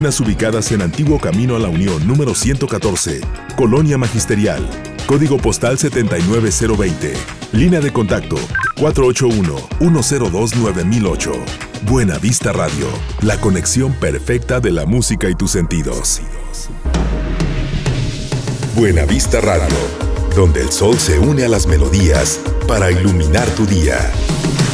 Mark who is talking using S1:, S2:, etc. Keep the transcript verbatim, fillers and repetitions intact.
S1: Ubicadas en Antiguo Camino a la Unión número ciento catorce, Colonia Magisterial, código postal setenta y nueve cero veinte, línea de contacto cuatro ocho uno, uno cero dos, nueve mil ocho. Buena Vista Radio, la conexión perfecta de la música y tus sentidos. Buena Vista Radio, donde el sol se une a las melodías para iluminar tu día.